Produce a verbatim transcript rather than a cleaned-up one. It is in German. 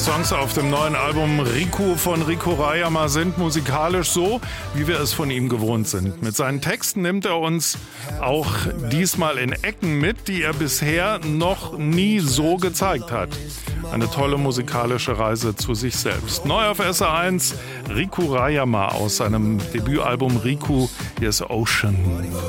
Songs auf dem neuen Album Riku von Riku Rayama sind musikalisch so, wie wir es von ihm gewohnt sind. Mit seinen Texten nimmt er uns auch diesmal in Ecken mit, die er bisher noch nie so gezeigt hat. Eine tolle musikalische Reise zu sich selbst. Neu auf S R eins, Riku Rayama aus seinem Debütalbum Riku, hier ist Ocean.